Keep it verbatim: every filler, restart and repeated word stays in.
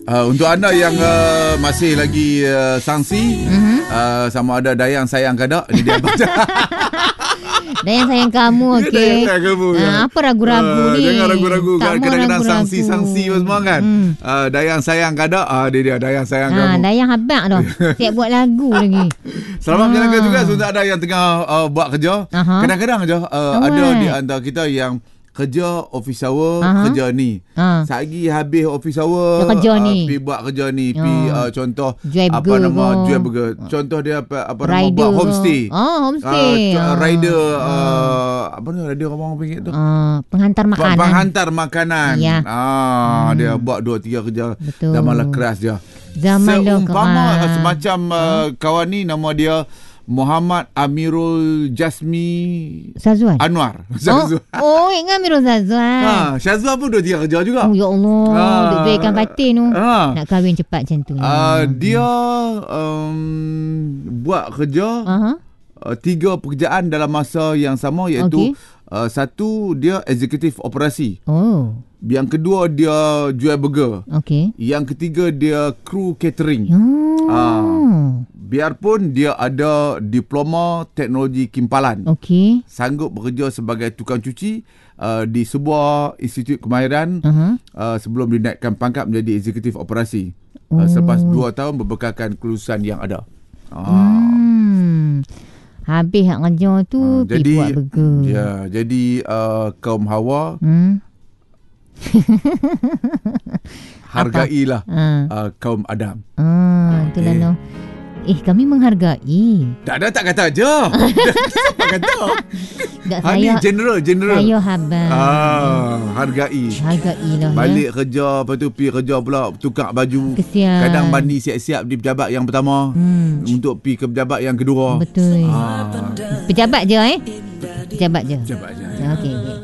Uh, untuk anda yang uh, masih lagi uh, sangsi, mm-hmm. uh, sama ada Dayang sayang ke tak, ini dia baca. Dayang sayang kamu, okey. Dayang sayang kamu. Uh, ya. Apa ragu-ragu uh, ni? Jangan ragu-ragu. Kadang-kadang ragu-ragu. sangsi-sangsi semua kan. Mm. Uh, Dayang sayang ke tak, uh, dia dia Dayang sayang ha, kamu. Dayang habaq dah. Siap buat lagu lagi. Selamat ah. menjalankan juga untuk ada yang tengah uh, buat kerja. Uh-huh. Kadang-kadang je uh, ada di antara kita yang kerja office hour, uh-huh. kerja ni. Uh. Sehari habis office hour, kerja uh, ni. Pi buat kerja ni, pi uh. uh, contoh jual apa burger nama go. jual burger. Contoh dia apa apa rider nama buat homestay. Oh, homestay. Uh, uh. rider uh. uh, apa ni rider orang panggil tu? Uh, penghantar makanan. Penghantar makanan. Ya. Ah, hmm. dia buat dua tiga kerja. Betul. Zaman lah keras dia. Zaman Seumpama keras. semacam uh, uh. kawan ni nama dia Muhammad Amirul Jasmi Syazwan Anwar. Syazwan. Oh, oh ingat Amirul Syazwan. Ha, Syazwan pun dua tiga kerja juga. Oh ya Allah, ha. Duk jualkan batin tu. Ha. Nak kahwin cepat macam tu. Uh, dia um, buat kerja uh-huh. uh, tiga pekerjaan dalam masa yang sama, iaitu okay. uh, satu dia eksekutif operasi. Oh. Yang kedua dia jual burger. Okey. Yang ketiga dia kru catering. Oh. Uh, biarpun dia ada diploma teknologi kimpalan. Okey. Sanggup bekerja sebagai tukang cuci uh, di sebuah institut kemahiran uh-huh. uh, sebelum dinaikkan pangkat menjadi eksekutif operasi. Oh. Uh, selepas dua tahun berbekalkan kelulusan yang ada. Uh. Hmm. Habis hak kerja tu uh, pergi jadi, buat burger. Ya, jadi uh, kaum Hawa hmm. hargailah uh, kaum Adam. Ah, itulah okay. no. Eh, kami menghargai. Tak ada, tak kata je. Siapa kata? Tak, Hani saya, general, general. Saya habar. Ah, hargai. Hargai lah. Balik ya. kerja, lepas tu pergi kerja pula, tukar baju. Kesian. Kadang Bandi siap-siap di pejabat yang pertama hmm. untuk pergi ke pejabat yang kedua. Betul. Ah. Pejabat je eh? Pejabat je. Pejabat je. Okey.